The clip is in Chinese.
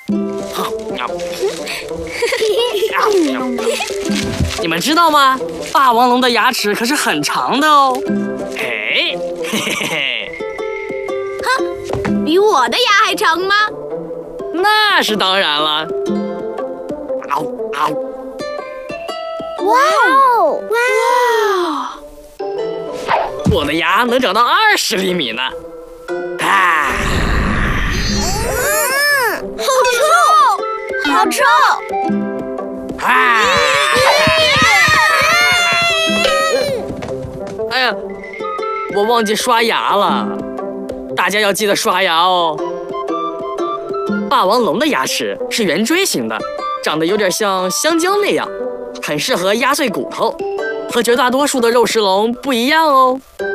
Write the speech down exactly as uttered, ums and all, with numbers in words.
你们知道吗？霸王龙的牙齿可是很长的哦。嘿，嘿嘿嘿。 哼，比我的牙还长吗？ 那是当然了。嗷嗷！ 哇哦！哇！ 我的牙能长到二十厘米呢。啊！ 嗯，好臭，好臭！ 啊！哎呀，我忘记刷牙了，大家要记得刷牙哦。霸王龙的牙齿是圆锥形的，长得有点像香蕉那样，很适合压碎骨头，和绝大多数的肉食龙不一样哦。